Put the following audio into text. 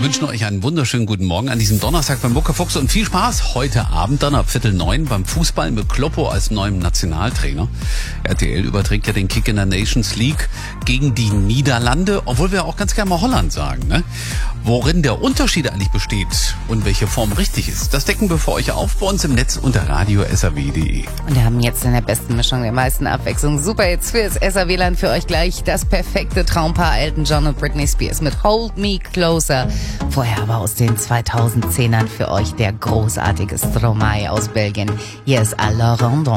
Wir wünschen euch einen wunderschönen guten Morgen an diesem Donnerstag beim Muckefuchs und viel Spaß heute Abend dann ab 8:45 beim Fußball mit Kloppo als neuem Nationaltrainer. RTL überträgt ja den Kick in der Nations League gegen die Niederlande, obwohl wir auch ganz gerne mal Holland sagen, ne? Worin der Unterschied eigentlich besteht und welche Form richtig ist, das decken wir für euch auf bei uns im Netz unter radio.saw.de. Und wir haben jetzt in der besten Mischung der meisten Abwechslung super jetzt fürs SAW-Land für euch gleich das perfekte Traumpaar Elton John und Britney Spears mit Hold Me Closer. Vorher aber aus den 2010ern für euch der großartige Stromae aus Belgien. Hier ist Alors Rondon.